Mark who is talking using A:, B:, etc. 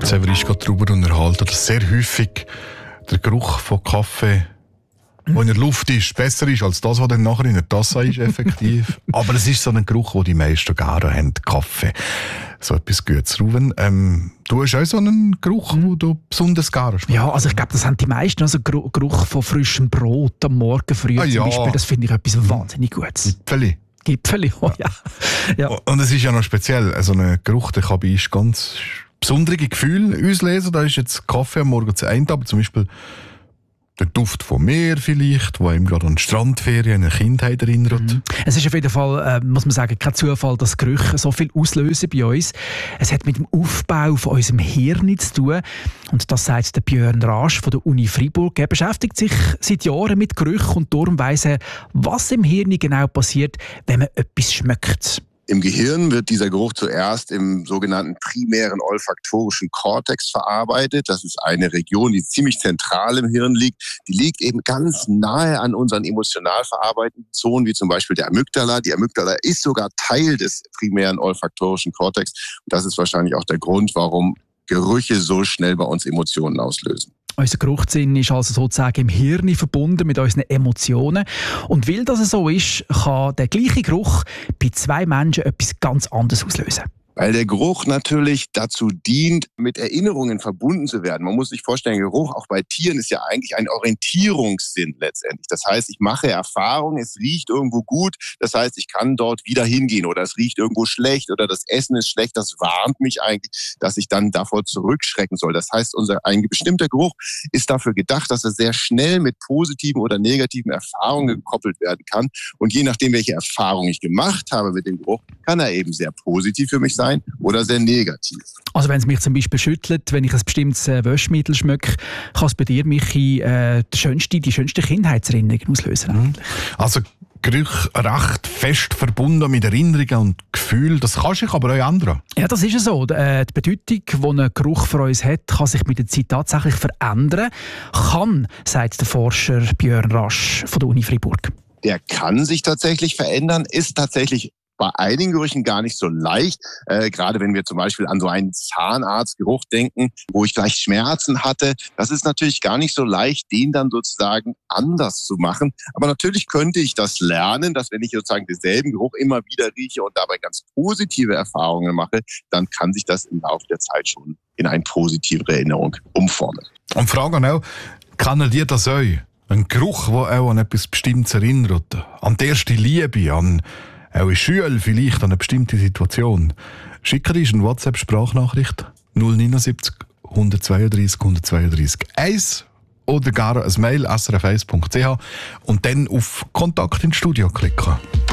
A: Severisch geht darüber unterhalten, dass sehr häufig der Geruch von Kaffee, der in der Luft ist, besser ist als das, was dann nachher in der Tasse ist, effektiv. Aber es ist so ein Geruch, den die meisten gerne haben, Kaffee. So etwas Gutes. Ruben, du hast auch so einen Geruch, den du besonders gerne schmeckst.
B: Ja, also ich glaube, das haben die meisten. Also Geruch von frischem Brot am Morgen früh zum Beispiel, das finde ich etwas wahnsinnig Gutes. Gipfeli, oh ja. Ja.
A: Und es ist ja noch speziell, also ein Geruch, der kann bei uns ganz besondere Gefühle auslesen. Da ist jetzt Kaffee am Morgen zu einem, aber zum Beispiel der Duft vom Meer vielleicht, wo einem gerade an Strandferien, an Kindheit erinnert.
B: Es ist auf jeden Fall, muss man sagen, kein Zufall, dass Gerüche so viel auslösen bei uns. Es hat mit dem Aufbau von unserem Hirn zu tun. Und das sagt der Björn Rasch von der Uni Freiburg. Er beschäftigt sich seit Jahren mit Gerüchen und darum weiss er, was im Hirn genau passiert, wenn man etwas schmeckt.
C: Im Gehirn wird dieser Geruch zuerst im sogenannten primären olfaktorischen Kortex verarbeitet. Das ist eine Region, die ziemlich zentral im Hirn liegt. Die liegt eben ganz nahe an unseren emotional verarbeitenden Zonen, wie zum Beispiel der Amygdala. Die Amygdala ist sogar Teil des primären olfaktorischen Kortex. Und das ist wahrscheinlich auch der Grund, warum Gerüche so schnell bei uns Emotionen auslösen.
B: Unser Geruchssinn ist also sozusagen im Hirn verbunden mit unseren Emotionen. Und weil das so ist, kann der gleiche Geruch bei zwei Menschen etwas ganz anderes auslösen.
C: Weil der Geruch natürlich dazu dient, mit Erinnerungen verbunden zu werden. Man muss sich vorstellen, Geruch auch bei Tieren ist ja eigentlich ein Orientierungssinn letztendlich. Das heißt, ich mache Erfahrungen, es riecht irgendwo gut, das heißt, ich kann dort wieder hingehen oder es riecht irgendwo schlecht oder das Essen ist schlecht, das warnt mich eigentlich, dass ich dann davor zurückschrecken soll. Das heißt, ein bestimmter Geruch ist dafür gedacht, dass er sehr schnell mit positiven oder negativen Erfahrungen gekoppelt werden kann. Und je nachdem, welche Erfahrung ich gemacht habe mit dem Geruch, kann er eben sehr positiv für mich sein oder sehr negativ.
B: Also wenn es mich zum Beispiel schüttelt, wenn ich ein bestimmtes Waschmittel schmecke, kann es bei dir, Michi, die schönste Kindheitserinnerung auslösen?
A: Also Gerüche recht fest verbunden mit Erinnerungen und Gefühlen, das kann sich aber auch ändern.
B: Ja, das ist ja so. Die Bedeutung, die ein Geruch für uns hat, kann sich mit der Zeit tatsächlich verändern. Kann, sagt der Forscher Björn Rasch von der Uni Freiburg.
C: Der kann sich tatsächlich verändern, ist tatsächlich bei einigen Gerüchen gar nicht so leicht, gerade wenn wir zum Beispiel an so einen Zahnarztgeruch denken, wo ich vielleicht Schmerzen hatte. Das ist natürlich gar nicht so leicht, den dann sozusagen anders zu machen. Aber natürlich könnte ich das lernen, dass wenn ich sozusagen denselben Geruch immer wieder rieche und dabei ganz positive Erfahrungen mache, dann kann sich das im Laufe der Zeit schon in eine positive Erinnerung umformen.
A: Und fragen auch, kann dir das auch? Ein Geruch, der auch an etwas Bestimmtes erinnert, an die erste Liebe, an auch in Schule vielleicht an eine bestimmte Situation. Schicken uns eine WhatsApp-Sprachnachricht 079 132 132 1 oder gar ein Mail srf1.ch und dann auf Kontakt ins Studio klicken.